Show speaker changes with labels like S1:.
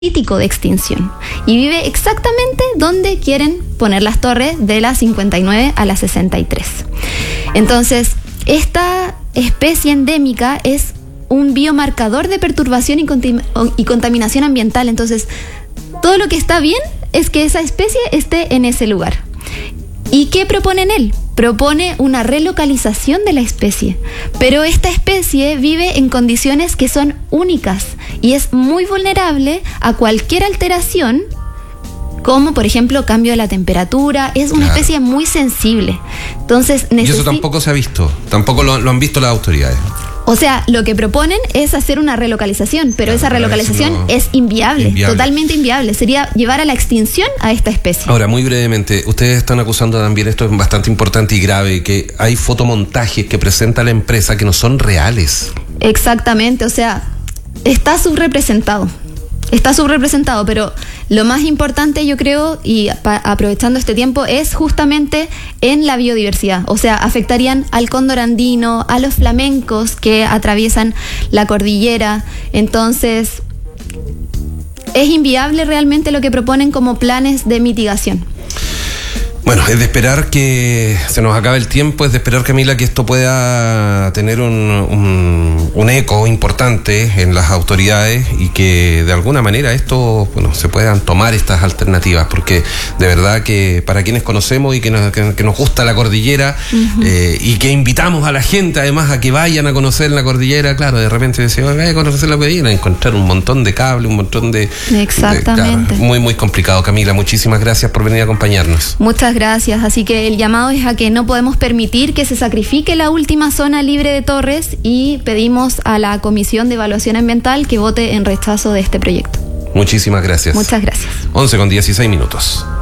S1: crítico de extinción y vive exactamente donde quieren poner las torres, de la 59 a la 63. Entonces, esta especie endémica es un biomarcador de perturbación y contaminación ambiental. Entonces, todo lo que está bien es que esa especie esté en ese lugar. ¿Y qué propone él? Propone una relocalización de la especie, pero esta especie vive en condiciones que son únicas y es muy vulnerable a cualquier alteración, como por ejemplo cambio de la temperatura. Es una especie muy sensible. Entonces,
S2: y eso tampoco se ha visto, tampoco lo han visto las autoridades.
S1: O sea, lo que proponen es hacer una relocalización, pero esa relocalización es inviable, totalmente inviable. Sería llevar a la extinción a esta especie.
S2: Ahora, muy brevemente, ustedes están acusando también, esto es bastante importante y grave, que hay fotomontajes que presenta la empresa que no son reales.
S1: Exactamente, o sea, está subrepresentado, pero lo más importante, yo creo, y aprovechando este tiempo, es justamente en la biodiversidad. O sea, afectarían al cóndor andino, a los flamencos que atraviesan la cordillera. Entonces, es inviable realmente lo que proponen como planes de mitigación.
S2: Bueno, es de esperar que se nos acabe el tiempo, es de esperar, Camila, que esto pueda tener un eco importante en las autoridades y que de alguna manera se puedan tomar estas alternativas, porque de verdad que para quienes conocemos y que nos gusta la cordillera, y que invitamos a la gente además a que vayan a conocer la cordillera, claro, de repente decimos, vaya a conocer la cordillera, encontrar un montón de cable, un montón de...
S1: Exactamente.
S2: Muy, muy complicado. Camila, muchísimas gracias por venir a acompañarnos.
S1: Muchas gracias. Así que el llamado es a que no podemos permitir que se sacrifique la última zona libre de torres y pedimos a la Comisión de Evaluación Ambiental que vote en rechazo de este proyecto.
S2: Muchísimas gracias.
S1: Muchas gracias.
S2: 11:16.